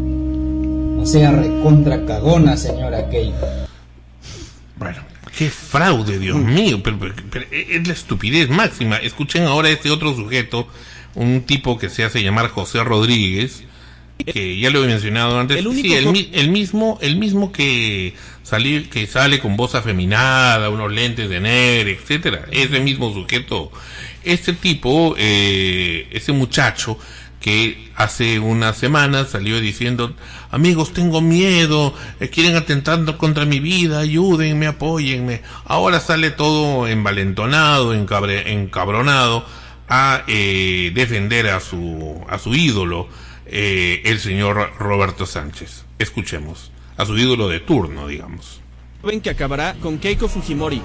No sea recontra cagona, señora Keiko. Bueno, qué fraude, Dios mío, pero, pero, pero es la estupidez máxima. Escuchen ahora a este otro sujeto, un tipo que se hace llamar José Rodríguez, que ya lo he mencionado antes. El sí, el, el mismo, el mismo que sale, que sale con voz afeminada, unos lentes de negro, etcétera. Ese mismo sujeto, este tipo, eh, ese muchacho que hace unas semanas salió diciendo: amigos, tengo miedo, eh, quieren atentar contra mi vida, ayúdenme, apóyenme. Ahora sale todo envalentonado, encabre, encabronado a eh, defender a su a su ídolo, eh, el señor Roberto Sánchez. Escuchemos a su ídolo de turno, digamos. Ven que acabará con Keiko Fujimori.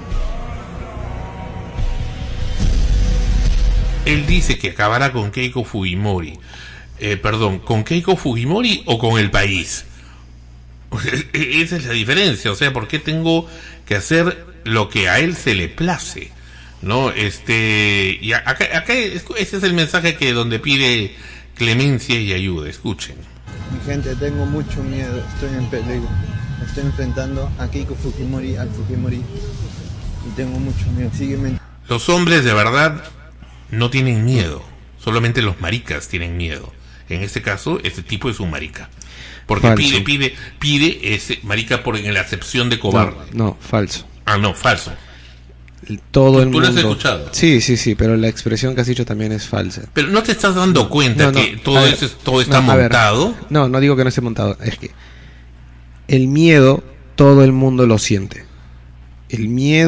Él dice que acabará con Keiko Fujimori. Eh, perdón, ¿con Keiko Fujimori o con el país? Esa es la diferencia. O sea, ¿por qué tengo que hacer lo que a él se le place? ¿No? Este, y acá, acá ese es el mensaje que donde pide clemencia y ayuda. Escuchen. Mi gente, tengo mucho miedo, estoy en peligro. Estoy enfrentando a Keiko Fujimori, al Fujimori. Y tengo mucho miedo. Sígueme. Los hombres de verdad no tienen miedo, solamente los maricas tienen miedo. En este caso, este tipo es un marica, porque falso. pide, pide, pide ese marica por en la acepción de cobarde. No, no, falso. Ah, no, falso. Todo el ¿Tú mundo. lo has escuchado? Sí, sí, sí, pero la expresión que has dicho también es falsa. Pero no te estás dando cuenta no, no, que todo ver, eso todo está no, montado. Ver, no, no digo que no esté montado, es que el miedo todo el mundo lo siente. El miedo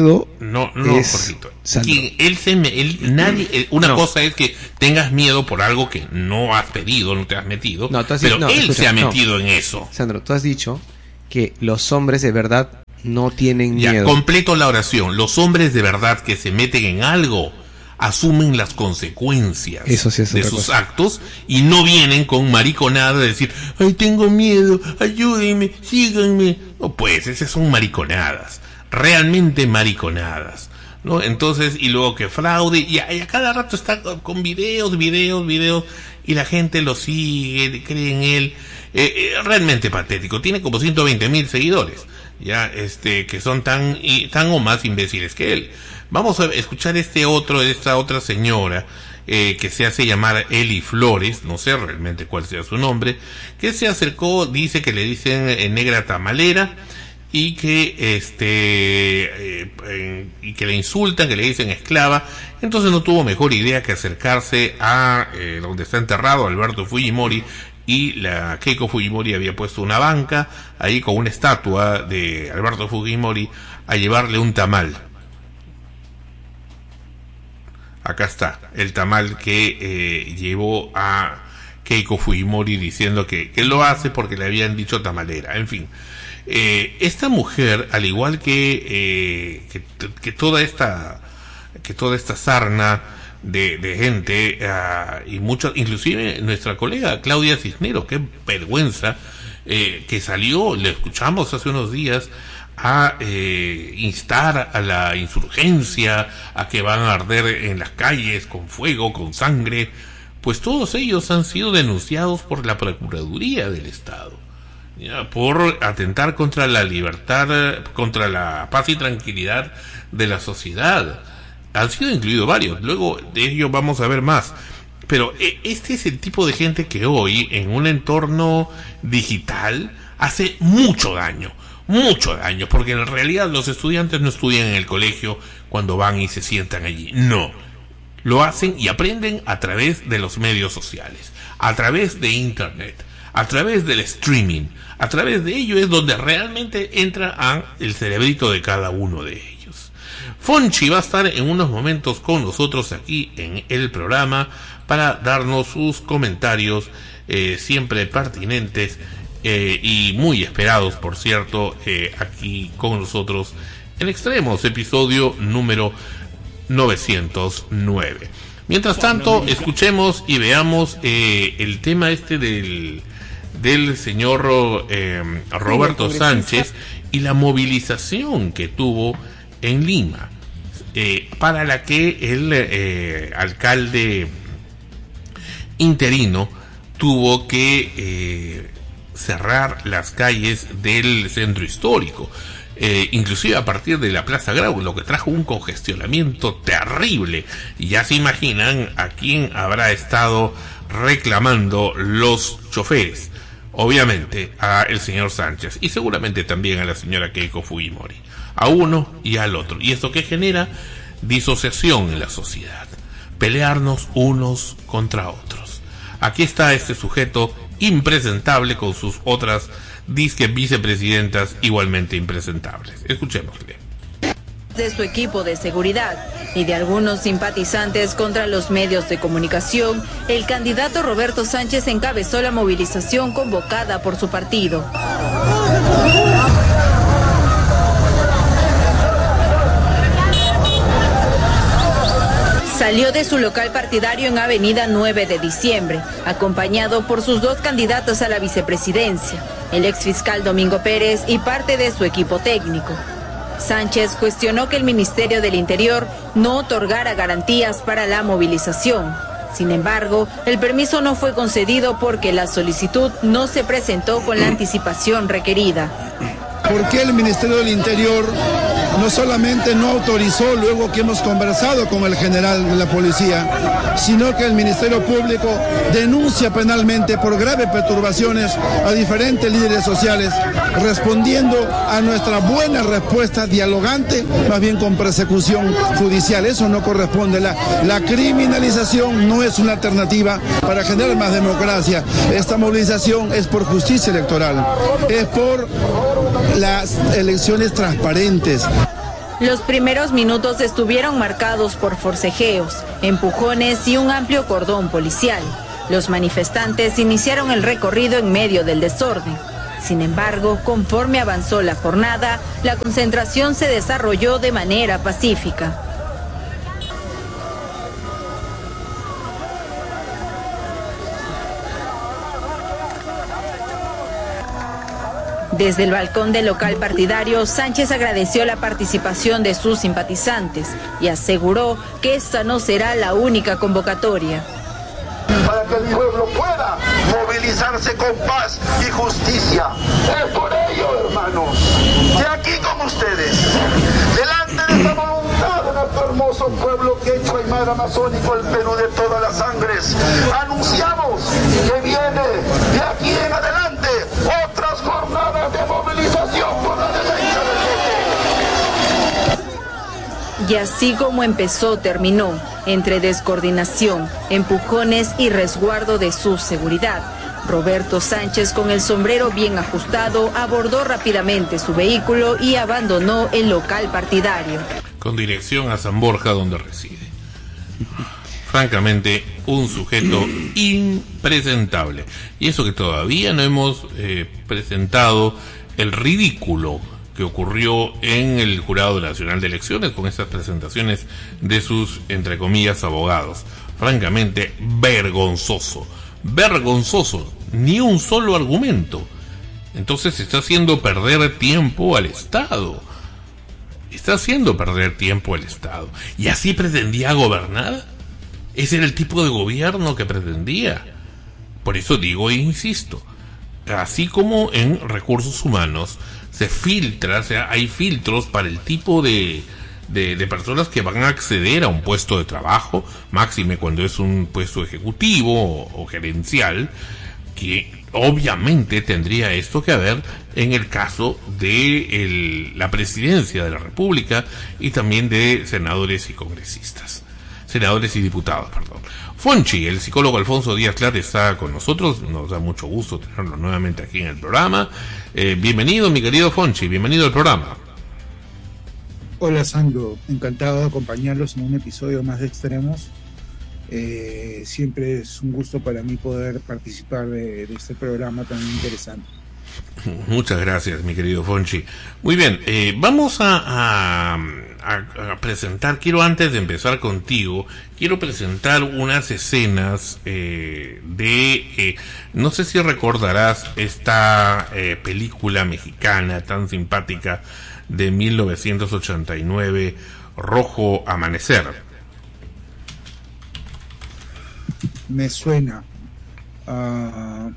No, no, es Jorgito. Sandro. Quien- él se me, él, nadie, él- una No. cosa es que tengas miedo por algo que no has pedido, no te has metido, No, tú has pero dicho- no, él escucha, se ha no. metido en eso. Sandro, tú has dicho que los hombres de verdad no tienen Ya, miedo. completo la oración. Los hombres de verdad que se meten en algo asumen las consecuencias Eso sí es de otra sus cosa. actos y no vienen con mariconada de decir, ay, tengo miedo, ayúdenme, síganme. No, pues, esas son mariconadas, realmente mariconadas, ¿no? Entonces, y luego que fraude, y a, y a cada rato está con videos, videos, videos, y la gente lo sigue, cree en él. Eh, eh, realmente patético. Tiene como ciento veinte mil seguidores, ya, este, que son tan, y, tan o más imbéciles que él. Vamos a escuchar este otro, esta otra señora, eh, que se hace llamar Eli Flores, no sé realmente cuál sea su nombre, que se acercó, dice que le dicen eh, negra tamalera, y que este eh, eh, y que le insultan, que le dicen esclava. Entonces no tuvo mejor idea que acercarse a eh, donde está enterrado Alberto Fujimori, y la Keiko Fujimori había puesto una banca ahí con una estatua de Alberto Fujimori a llevarle un tamal. Acá está el tamal que eh, llevó a Keiko Fujimori, diciendo que, que lo hace porque le habían dicho tamalera. En fin, eh, esta mujer, al igual que, eh, que que toda esta que toda esta sarna de, de gente, uh, y muchos, inclusive nuestra colega Claudia Cisneros, qué vergüenza, eh, que salió, le escuchamos hace unos días, a eh, instar a la insurgencia, a que van a arder en las calles con fuego, con sangre. Pues todos ellos han sido denunciados por la Procuraduría del Estado, ya, por atentar contra la libertad, contra la paz y tranquilidad de la sociedad. Han sido incluidos varios, luego de ello vamos a ver más. Pero este es el tipo de gente que hoy, en un entorno digital, hace mucho daño. Mucho daño, porque en realidad los estudiantes no estudian en el colegio cuando van y se sientan allí. No. Lo hacen y aprenden a través de los medios sociales, a través de internet, a través del streaming. A través de ello es donde realmente entra a el cerebrito de cada uno de ellos. Fonchi va a estar en unos momentos con nosotros aquí en el programa para darnos sus comentarios, eh, siempre pertinentes, Eh, y muy esperados, por cierto, eh, aquí con nosotros en Extremos, episodio número novecientos nueve. Mientras tanto, escuchemos y veamos eh, el tema este del, del señor eh, Roberto Sánchez y la movilización que tuvo en Lima, eh, para la que el eh, alcalde interino tuvo que eh, cerrar las calles del centro histórico, eh, inclusive a partir de la Plaza Grau, lo que trajo un congestionamiento terrible. Y ya se imaginan a quién habrá estado reclamando los choferes. Obviamente a el señor Sánchez, y seguramente también a la señora Keiko Fujimori, a uno y al otro. Y esto que genera disociación en la sociedad, pelearnos unos contra otros. Aquí está este sujeto impresentable con sus otras disque vicepresidentas igualmente impresentables. Escuchémosle. De su equipo de seguridad y de algunos simpatizantes contra los medios de comunicación, el candidato Roberto Sánchez encabezó la movilización convocada por su partido. Salió de su local partidario en Avenida nueve de diciembre, acompañado por sus dos candidatos a la vicepresidencia, el exfiscal Domingo Pérez y parte de su equipo técnico. Sánchez cuestionó que el Ministerio del Interior no otorgara garantías para la movilización. Sin embargo, el permiso no fue concedido porque la solicitud no se presentó con la anticipación requerida. ¿Por qué el Ministerio del Interior no solamente no autorizó, luego que hemos conversado con el general de la policía, sino que el Ministerio Público denuncia penalmente por graves perturbaciones a diferentes líderes sociales, respondiendo a nuestra buena respuesta dialogante, más bien con persecución judicial? Eso no corresponde. La, la criminalización no es una alternativa para generar más democracia. Esta movilización es por justicia electoral, es por las elecciones transparentes. Los primeros minutos estuvieron marcados por forcejeos, empujones y un amplio cordón policial. Los manifestantes iniciaron el recorrido en medio del desorden. Sin embargo, conforme avanzó la jornada, la concentración se desarrolló de manera pacífica. Desde el balcón del local partidario, Sánchez agradeció la participación de sus simpatizantes y aseguró que esta no será la única convocatoria. Para que el pueblo pueda movilizarse con paz y justicia. Es por ello, hermanos, que aquí con ustedes, delante de esta voluntad de nuestro hermoso pueblo quechua y mar amazónico, el Perú de todas las sangres, anunciamos que viene de aquí en adelante otras jornadas de movilización por la defensa del voto. Y así como empezó, terminó, entre descoordinación, empujones y resguardo de su seguridad. Roberto Sánchez, con el sombrero bien ajustado, abordó rápidamente su vehículo y abandonó el local partidario. Con dirección a San Borja, donde reside. Francamente, un sujeto impresentable. Y eso que todavía no hemos eh, presentado el ridículo que ocurrió en el Jurado Nacional de Elecciones con estas presentaciones de sus, entre comillas, abogados. Francamente, vergonzoso. Vergonzoso. Ni un solo argumento. Entonces se está haciendo perder tiempo al Estado. Está haciendo perder tiempo al Estado. ¿Y así pretendía gobernar? Ese era el tipo de gobierno que pretendía. Por eso digo e insisto, así como en recursos humanos se filtra, o sea, hay filtros para el tipo de, de, de personas que van a acceder a un puesto de trabajo, máxime cuando es un puesto ejecutivo o, o gerencial, que obviamente tendría esto que ver en el caso de el, la presidencia de la República y también de senadores y congresistas. Senadores y diputados, perdón. Fonchi, el psicólogo Alfonso Díaz Clark, está con nosotros. Nos da mucho gusto tenerlo nuevamente aquí en el programa. Eh, bienvenido, mi querido Fonchi, bienvenido al programa. Hola, Sandro, encantado de acompañarlos en un episodio más de Extremos. Eh, siempre es un gusto para mí poder participar de, de este programa tan interesante. Muchas gracias, mi querido Fonchi. Muy bien, eh, vamos a, a, a, a presentar, quiero antes de empezar contigo, quiero presentar unas escenas eh, de, eh, no sé si recordarás esta eh, película mexicana tan simpática de mil novecientos ochenta y nueve, Rojo Amanecer. Me suena. Uh...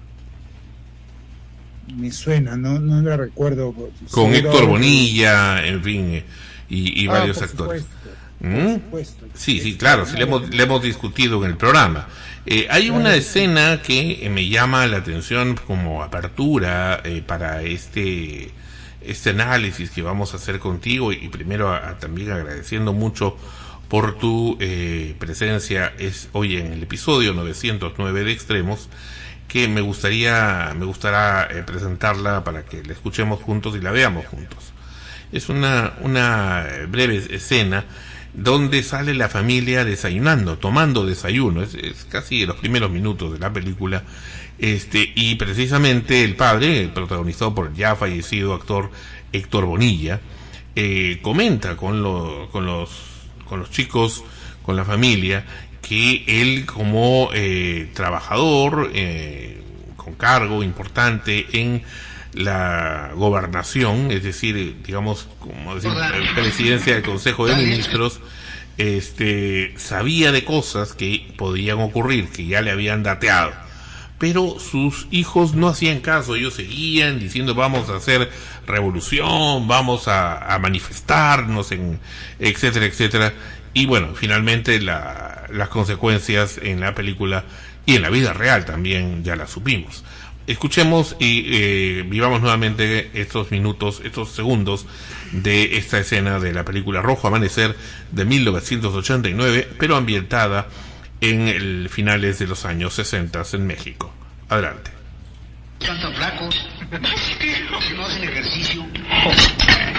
Me suena, no no la recuerdo. Con Héctor Bonilla, en fin, y, y ah, varios actores. ¿Mm? Por supuesto. Sí, sí, claro, sí, le hemos, le hemos discutido en el programa. Eh, hay una escena que me llama la atención como apertura eh, para este este análisis que vamos a hacer contigo, y primero a, a también agradeciendo mucho por tu eh, presencia es hoy en el episodio novecientos nueve de Extremos, que me gustaría, me gustará eh, presentarla para que la escuchemos juntos y la veamos juntos. Es una, una breve escena donde sale la familia desayunando, tomando desayuno, es, es casi los primeros minutos de la película, este, y precisamente el padre, protagonizado por el ya fallecido actor Héctor Bonilla, eh, comenta con, lo, con los, con los chicos, con la familia, que él como eh, trabajador eh, con cargo importante en la gobernación, es decir, digamos, como decir, la presidencia del Consejo de Ministros, este, sabía de cosas que podían ocurrir, que ya le habían dateado, pero sus hijos no hacían caso. Ellos seguían diciendo vamos a hacer revolución, vamos a, a manifestarnos, en, etcétera, etcétera. Y bueno, finalmente la, las consecuencias en la película y en la vida real también ya las supimos. Escuchemos y eh, vivamos nuevamente estos minutos, estos segundos de esta escena de la película Rojo Amanecer de mil novecientos ochenta y nueve, pero ambientada en el finales de los años sesenta en México. Adelante. Están tan flacos, si no hacen ejercicio.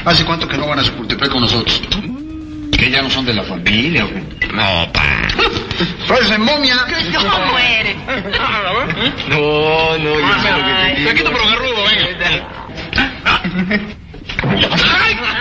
¿Hace cuánto que no van a Chapultepec con nosotros? ¿Que ya no son de la familia o qué? No, pa. ¡Pues en momia! ¿Cómo eres? No, no, yo sé lo que te digo. Te quito por un garrudo, venga.